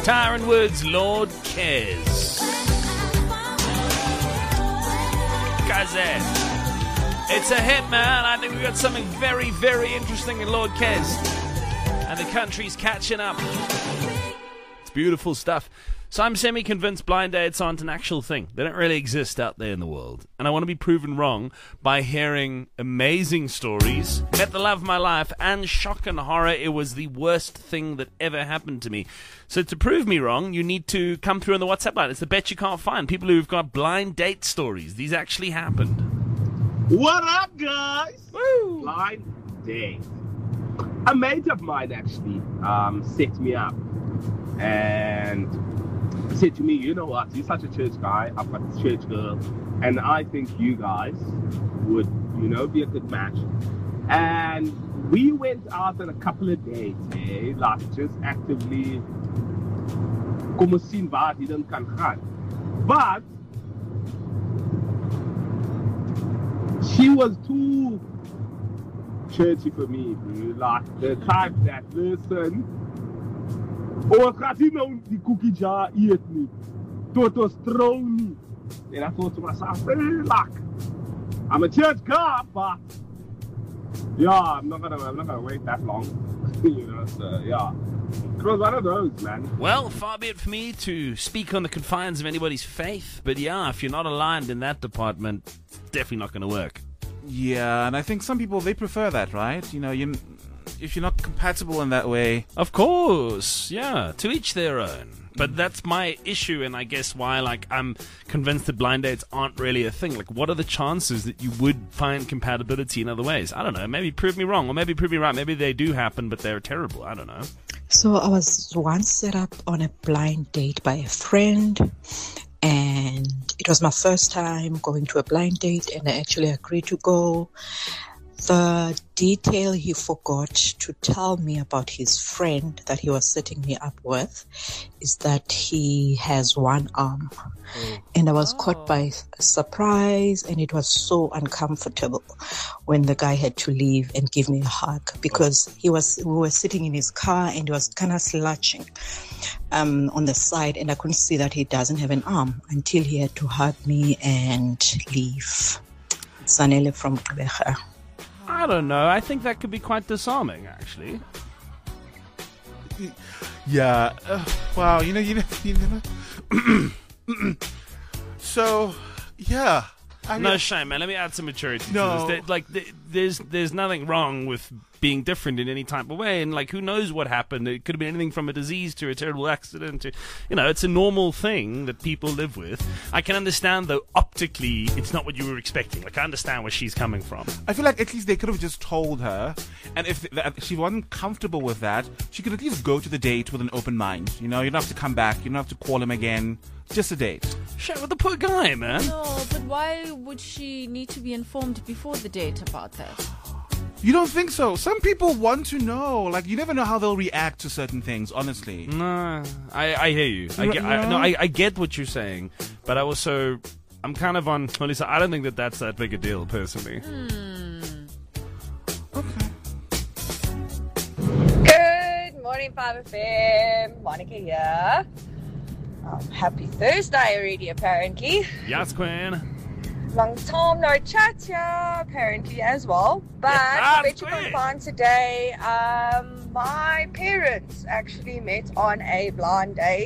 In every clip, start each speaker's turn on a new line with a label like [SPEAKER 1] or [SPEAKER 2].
[SPEAKER 1] Tyron Woods, Lord Kes. Gazette. It's a hit, man. I think we've got something very, very interesting in Lord Kes. And the country's catching up. It's beautiful stuff. So I'm semi-convinced blind dates aren't an actual thing. They don't really exist out there in the world. And I want to be proven wrong by hearing amazing stories. Met the love of my life, and shock and horror, it was the worst thing that ever happened to me. So to prove me wrong, you need to come through on the WhatsApp line. It's the bet you can't find. People who've got blind date stories. These actually happened.
[SPEAKER 2] What up, guys?
[SPEAKER 1] Woo!
[SPEAKER 2] Blind date. A mate of mine actually set me up and said to me, you know what, you're such a church guy, I've got this church girl, and I think you guys would, be a good match. And we went out on a couple of dates, like just actively kom ons sien waar die ding kan gaan. But she was too churchy for me, bro. Like the type that, listen, ons gaat nie nou die cookie jar eet nie. Tot ons trou nie. And I thought to myself, look, I'm a church guy, but yeah, I'm not gonna wait that long. So yeah. It was one of those, man.
[SPEAKER 1] Well, far be it for me to speak on the confines of anybody's faith, but yeah, if you're not aligned in that department, it's definitely not gonna work.
[SPEAKER 3] Yeah, and I think some people, they prefer that, right? If you're not compatible in that way.
[SPEAKER 1] Of course, yeah, to each their own. But that's my issue, and I guess why, I'm convinced that blind dates aren't really a thing. What are the chances that you would find compatibility in other ways? I don't know. Maybe prove me wrong, or maybe prove me right. Maybe they do happen, but they're terrible. I don't know.
[SPEAKER 4] So I was once set up on a blind date by a friend, and it was my first time going to a blind date, and I actually agreed to go. The detail he forgot to tell me about his friend that he was setting me up with is that he has one arm. And I was caught by surprise, and it was so uncomfortable when the guy had to leave and give me a hug, because we were sitting in his car and he was kind of slouching on the side, and I couldn't see that he doesn't have an arm until he had to hug me and leave. Zanele from Gqeberha.
[SPEAKER 1] I don't know. I think that could be quite disarming, actually.
[SPEAKER 3] Yeah. Wow. You never. So, yeah.
[SPEAKER 1] No shame, man. Let me add some maturity to this. There's nothing wrong with being different in any type of way, and who knows what happened? It could have been anything from a disease to a terrible accident to, it's a normal thing that people live with. I can understand, though, optically, it's not what you were expecting. I understand where she's coming from.
[SPEAKER 3] I feel like at least they could have just told her, and if she wasn't comfortable with that, she could at least go to the date with an open mind. You don't have to come back. You don't have to call him again. Just a date.
[SPEAKER 1] Shit with the poor guy, man.
[SPEAKER 5] No, but why would she need to be informed before the date about that?
[SPEAKER 3] You don't think so? Some people want to know. You never know how they'll react to certain things, honestly.
[SPEAKER 1] No, I hear you. I get what you're saying, but I'm kind of on, Melissa, I don't think that's that big a deal, personally.
[SPEAKER 3] Okay.
[SPEAKER 6] Good morning, 5FM. Monica here. Happy Thursday already, apparently.
[SPEAKER 1] Yes, Queen.
[SPEAKER 6] Long time no chat here, apparently, as well. But I bet you can find today, my parents actually met on a blind date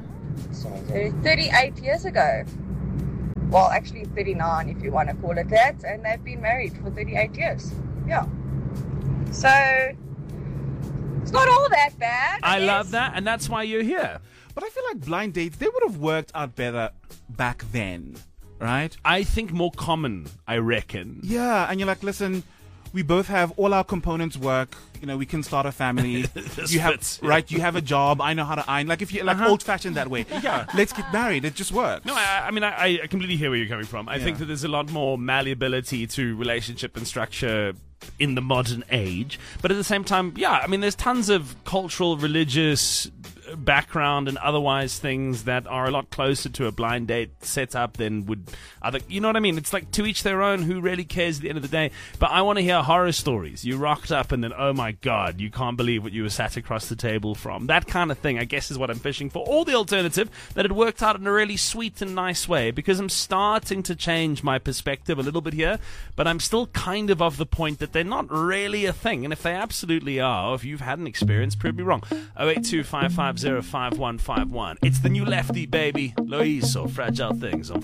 [SPEAKER 6] 38 years ago. Well, actually 39 if you want to call it that. And they've been married for 38 years. Yeah. So, it's not all that bad.
[SPEAKER 1] I love that, and that's why you're here.
[SPEAKER 3] But I feel like blind dates, they would have worked out better back then, right?
[SPEAKER 1] I think more common, I reckon.
[SPEAKER 3] Yeah, and you're like, listen, we both have all our components work. We can start a family. You have a job. I know how to iron. If you're old-fashioned that way. Yeah, let's get married. It just works.
[SPEAKER 1] No, I completely hear where you're coming from. I think that there's a lot more malleability to relationship and structure in the modern age. But at the same time, there's tons of cultural, religious background and otherwise things that are a lot closer to a blind date setup than would other. You know what I mean? It's like to each their own. Who really cares at the end of the day? But I want to hear horror stories. You rocked up and then, oh my God, you can't believe what you were sat across the table from. That kind of thing, I guess, is what I'm fishing for. Or the alternative, that it worked out in a really sweet and nice way, because I'm starting to change my perspective a little bit here, but I'm still kind of the point that they're not really a thing. And if they absolutely are, if you've had an experience, prove me wrong. 082 550 5151. It's the new Lefty, baby. Loiso, Fragile Things on